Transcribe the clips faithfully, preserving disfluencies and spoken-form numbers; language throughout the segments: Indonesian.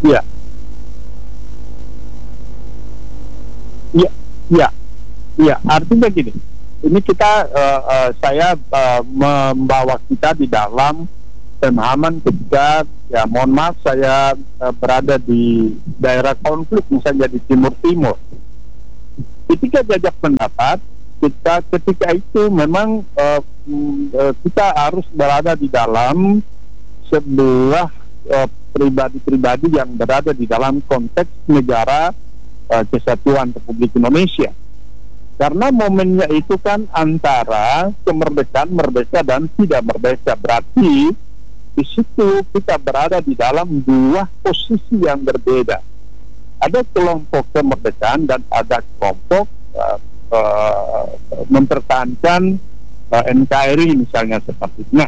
Iya, iya, iya, iya. Artinya gini, ini kita, uh, uh, saya uh, membawa kita di dalam pemahaman ketika, ya mohon maaf, saya uh, berada di daerah konflik, misalnya di Timur Timur. Ketika jajak pendapat, kita ketika itu memang uh, uh, kita harus berada di dalam sebuah uh, pribadi-pribadi yang berada di dalam konteks negara uh, kesatuan Republik Indonesia. Karena momennya itu kan antara kemerdekaan, merdeka, dan tidak merdeka. Berarti di situ kita berada di dalam dua posisi yang berbeda. Ada kelompok kemerdekaan dan ada kelompok uh, uh, mempertahankan uh, N K R I misalnya seperti itu. Nah,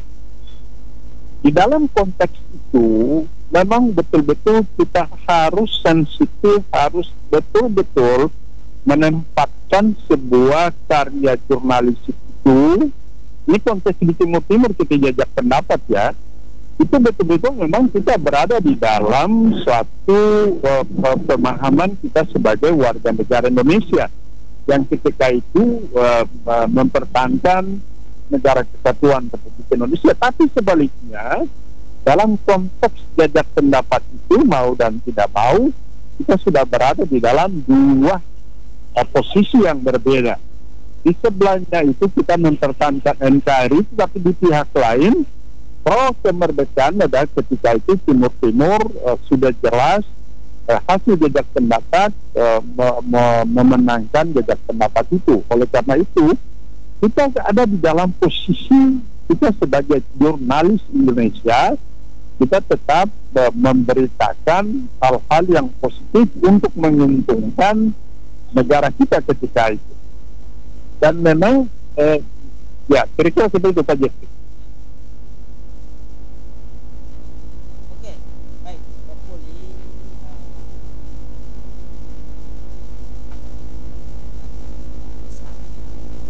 di dalam konteks itu memang betul-betul kita harus sensitif, harus betul-betul menempatkan sebuah karya jurnalistik itu. Ini konteks di Timur Timur kita jajak pendapat ya, itu betul-betul memang kita berada di dalam suatu uh, pemahaman kita sebagai warga negara Indonesia yang ketika itu uh, uh, mempertahankan negara kesatuan Republik Indonesia. Tapi sebaliknya, dalam konteks jajak pendapat itu, mau dan tidak mau, kita sudah berada di dalam dua uh, posisi yang berbeda. Di sebelahnya itu kita mempertahankan N K R I, tapi di pihak lain pro kemerdekaan adalah ketika itu Timur Timur uh, sudah jelas uh, hasil jajak pendapat uh, me me memenangkan jajak pendapat itu. Oleh karena itu kita ada di dalam posisi kita sebagai jurnalis Indonesia, kita tetap uh, memberitakan hal-hal yang positif untuk menguntungkan negara kita ketika itu. Dan memang eh, ya kira-kira seperti itu saja.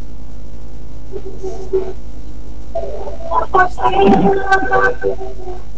Apa sih?